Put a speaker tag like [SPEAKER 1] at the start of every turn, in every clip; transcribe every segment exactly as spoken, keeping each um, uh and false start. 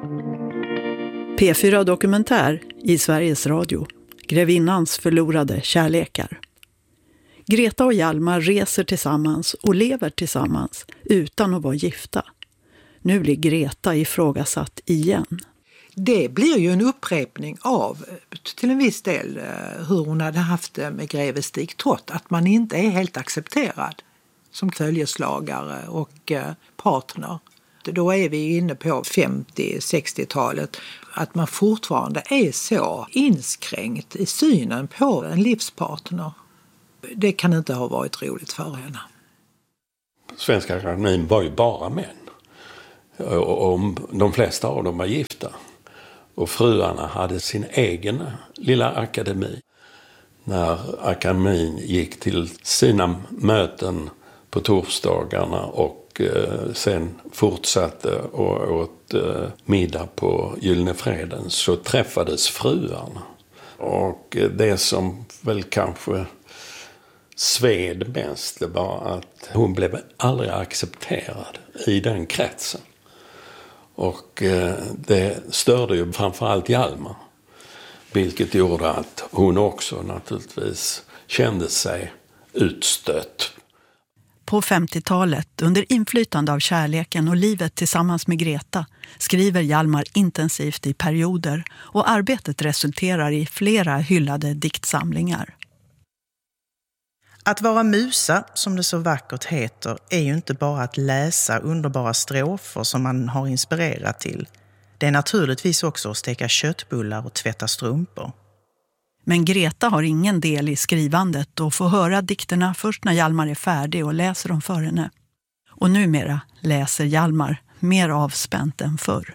[SPEAKER 1] P fyra Dokumentär i Sveriges Radio. Grevinnans förlorade kärlekar. Greta och Hjalmar reser tillsammans och lever tillsammans utan att vara gifta. Nu blir Greta ifrågasatt igen.
[SPEAKER 2] Det blir ju en upprepning av, till en viss del, hur hon hade haft det med greve Stig Tott. Att man inte är helt accepterad som följeslagare och partner. Då är vi inne på femtio-sextiotalet. Att man fortfarande är så inskränkt i synen på en livspartner. Det kan inte ha varit roligt för henne.
[SPEAKER 3] Svenska akademin var ju bara män. Och de flesta av dem var gifta. Och fruarna hade sin egen lilla akademi. När akademin gick till sina möten på torsdagarna och eh, sen fortsatte och åt eh, middag på Gyllene Freden, så träffades fruarna. Och eh, det som väl kanske sved mest, det var att hon blev aldrig accepterad i den kretsen. Och eh, det störde ju framförallt Hjalmar. Vilket gjorde att hon också naturligtvis kände sig utstött.
[SPEAKER 1] På femtiotalet, under inflytande av kärleken och livet tillsammans med Greta, skriver Hjalmar intensivt i perioder och arbetet resulterar i flera hyllade diktsamlingar.
[SPEAKER 4] Att vara musa, som det så vackert heter, är ju inte bara att läsa underbara strofer som man har inspirerat till. Det är naturligtvis också att steka köttbullar och tvätta strumpor.
[SPEAKER 1] Men Greta har ingen del i skrivandet och får höra dikterna först när Hjalmar är färdig och läser dem för henne. Och numera läser Hjalmar mer avspänt än förr.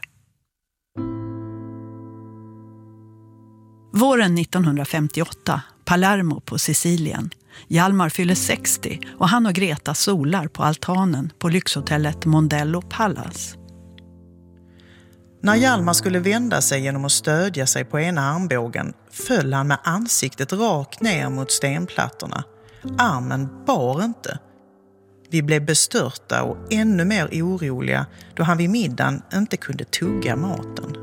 [SPEAKER 1] Våren nittonhundrafemtioåtta, Palermo på Sicilien. Hjalmar fyller sextio och han och Greta solar på altanen på lyxhotellet Mondello Palace.
[SPEAKER 4] När Hjalmar skulle vända sig genom att stödja sig på ena armbågen föll han med ansiktet rakt ner mot stenplattorna. Armen bar inte. Vi blev bestörta och ännu mer oroliga då han vid middagen inte kunde tugga maten.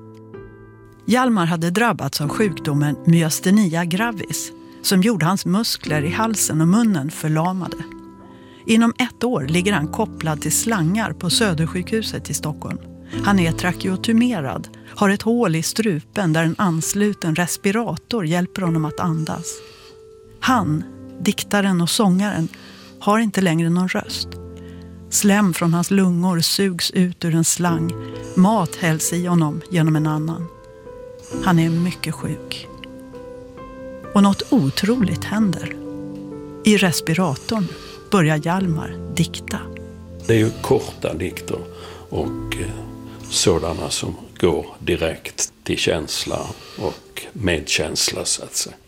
[SPEAKER 1] Hjalmar hade drabbats av sjukdomen myastenia gravis som gjorde hans muskler i halsen och munnen förlamade. Inom ett år ligger han kopplad till slangar på Södersjukhuset i Stockholm. Han är trakeotomerad, har ett hål i strupen där en ansluten respirator hjälper honom att andas. Han, diktaren och sångaren, har inte längre någon röst. Slem från hans lungor sugs ut ur en slang. Mat hälls i honom genom en annan. Han är mycket sjuk. Och något otroligt händer. I respiratorn börjar Hjalmar dikta.
[SPEAKER 3] Det är ju korta dikter och sådana som går direkt till känsla och medkänsla, så att säga.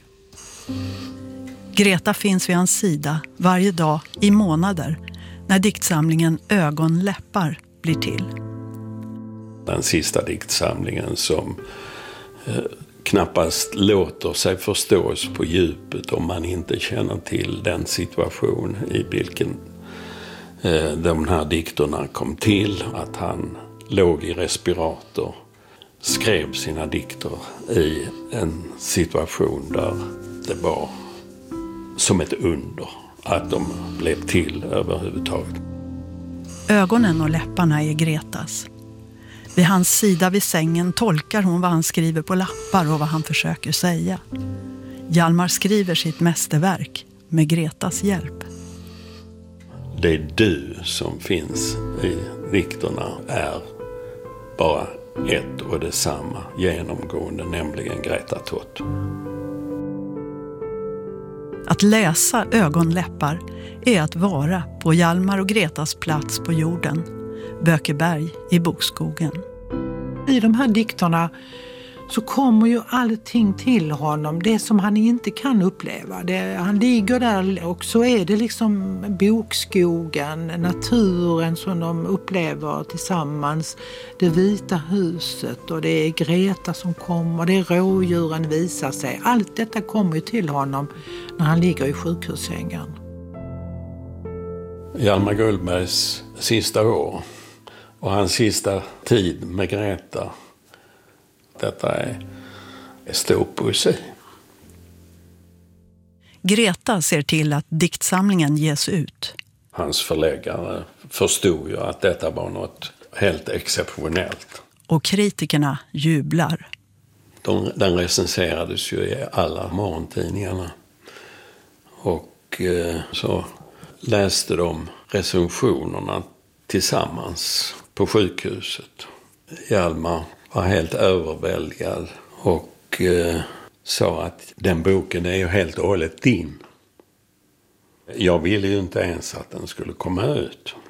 [SPEAKER 1] Greta finns vid hans sida varje dag i månader när diktsamlingen Ögonläppar blir till.
[SPEAKER 3] Den sista diktsamlingen som eh, knappast låter sig förstås på djupet om man inte känner till den situation i vilken eh, de här dikterna kom till. Att han låg i respirator, skrev sina dikter i en situation där det var som ett under att de blev till överhuvudtaget.
[SPEAKER 1] Ögonen och läpparna är Gretas. Vid hans sida vid sängen tolkar hon vad han skriver på lappar och vad han försöker säga. Hjalmar skriver sitt mästerverk med Gretas hjälp.
[SPEAKER 3] Det är du som finns i dikterna är bara ett och detsamma genomgående, nämligen Greta Tott.
[SPEAKER 1] Att läsa Ögonläppar är att vara på Hjalmar och Gretas plats på jorden, Bökeberg i bokskogen.
[SPEAKER 2] I de här dikterna så kommer ju allting till honom, det som han inte kan uppleva. Det, han ligger där och så är det liksom bokskogen, naturen som de upplever tillsammans, det vita huset och det är Greta som kommer, det är rådjuren visar sig. Allt detta kommer ju till honom när han ligger i sjukhussängen.
[SPEAKER 3] Hjalmar Gullbergs sista år Och hans sista tid med Greta, detta är, är stor poesi.
[SPEAKER 1] Greta ser till att diktsamlingen ges ut.
[SPEAKER 3] Hans förläggare förstod ju att detta var något helt exceptionellt.
[SPEAKER 1] Och kritikerna jublar.
[SPEAKER 3] De, den recenserades ju i alla morgontidningarna. Och eh, så läste de recensionerna tillsammans på sjukhuset. Hjalmar var helt överväldigad och eh, sa att den boken är ju helt och hållet din. Jag ville ju inte ens att den skulle komma ut.